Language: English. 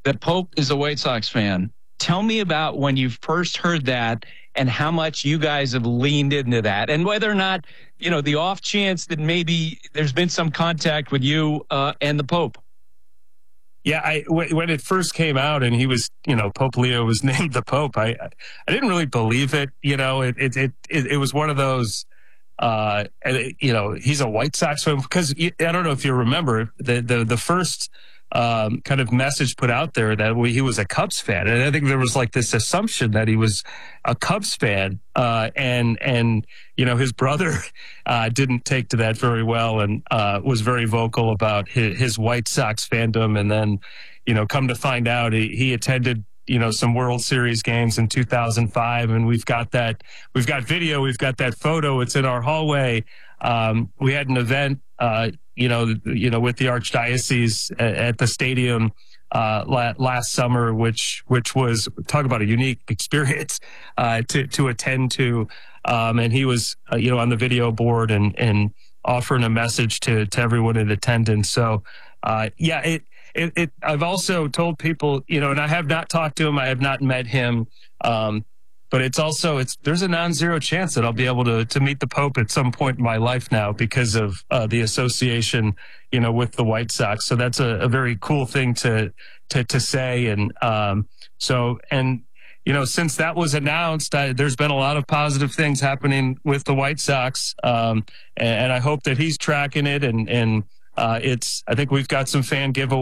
The Pope is a White Sox fan. Tell me about when you first heard that and how much you guys have leaned into that, and whether or not, the off chance that maybe there's been some contact with you and the Pope. Yeah, when it first came out and he was, Pope Leo was named the Pope, I didn't really believe it. It was one of those, he's a White Sox fan, because I don't know if you remember the first kind of message put out there that he was a Cubs fan, and I think there was like this assumption that he was a Cubs fan, and his brother didn't take to that very well, and was very vocal about his White Sox fandom, and then come to find out he attended some World Series games in 2005, and we've got video, we've got that photo, it's in our hallway. We had an event with the Archdiocese at the stadium last summer, which was, talk about a unique experience to attend to, and he was on the video board and offering a message to everyone in attendance. So I've also told people, and I have not talked to him, I have not met him, but there's a non-zero chance that I'll be able to meet the Pope at some point in my life now because of the association, with the White Sox. So that's a very cool thing to say. And since that was announced, there's been a lot of positive things happening with the White Sox. And I hope that he's tracking it. And I think we've got some fan giveaways